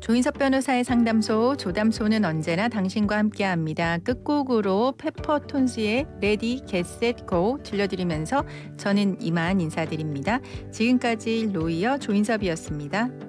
조인석 변호사의 상담소 조담소는 언제나 당신과 함께합니다. 끝곡으로 페퍼톤스의 레디 겟셋 고 들려드리면서 저는 이만 인사드립니다. 지금까지 로이어 조인섭이었습니다.